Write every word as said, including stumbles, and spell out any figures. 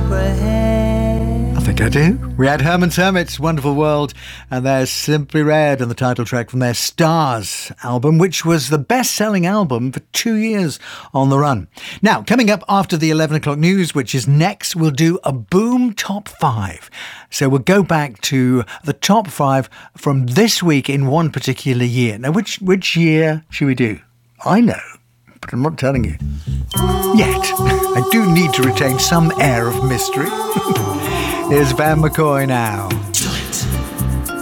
I think I do. We had Herman's Hermits, Wonderful World, and there's Simply Red and the title track from their Stars album, which was the best-selling album for two years on the run. Now, coming up after the eleven o'clock news, which is next, we'll do a Boom Top five. So we'll go back to the top five from this week in one particular year. Now, which, which year should we do? I know, but I'm not telling you yet. I do need to retain some air of mystery. Here's Van McCoy now.